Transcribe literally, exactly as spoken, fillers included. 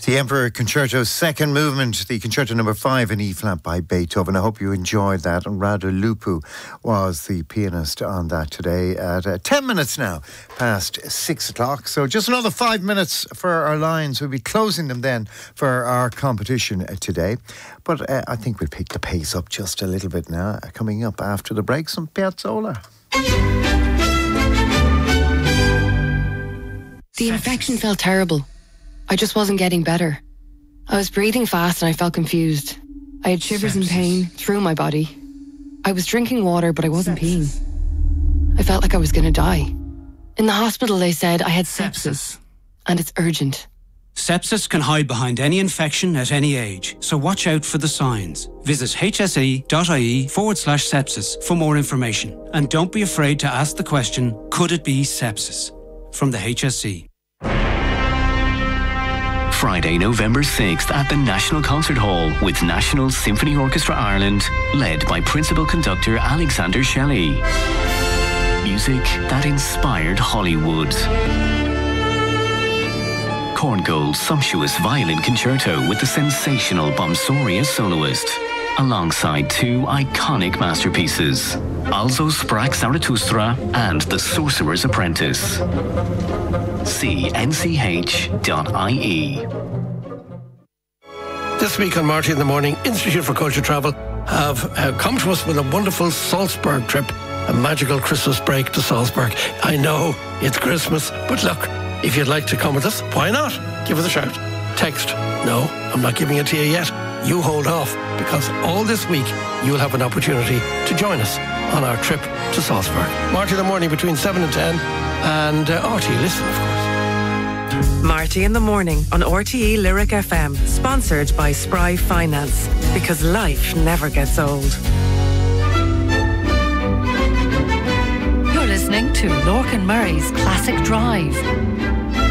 The Emperor Concerto second movement, the Concerto number five in E-flat by Beethoven. I hope you enjoyed that. And Radu Lupu was the pianist on that today at uh, ten minutes now past six o'clock. So just another five minutes for our lines. We'll be closing them then for our competition uh, today. But uh, I think we'll pick the pace up just a little bit now. Uh, coming up after the break, some Piazzolla. The infection felt terrible. I just wasn't getting better. I was breathing fast and I felt confused. I had shivers and pain through my body. I was drinking water, but I wasn't peeing. I felt like I was going to die. In the hospital, they said I had sepsis, and it's urgent. Sepsis can hide behind any infection at any age, so watch out for the signs. Visit hse.ie forward slash sepsis for more information. And don't be afraid to ask the question, could it be sepsis? From the H S E. Friday, November sixth at the National Concert Hall with National Symphony Orchestra Ireland, led by Principal Conductor Alexander Shelley. Music that inspired Hollywood. Korngold's sumptuous violin concerto with the sensational Bomsoria soloist, alongside two iconic masterpieces, Also Sprach Zarathustra and The Sorcerer's Apprentice. See N C H dot I E. This week on Marty in the Morning, Institute for Culture Travel have uh, come to us with a wonderful Salzburg trip, a magical Christmas break to Salzburg. I know it's Christmas, but look, if you'd like to come with us, why not? Give us a shout. Text, no, I'm not giving it to you yet. You hold off, because all this week you'll have an opportunity to join us on our trip to Salzburg. Marty in the Morning between seven and ten, and uh, R T E Listen, of course. Marty in the Morning on R T E Lyric F M, sponsored by Spry Finance, because life never gets old. You're listening to Lorcan Murray's Classic Drive.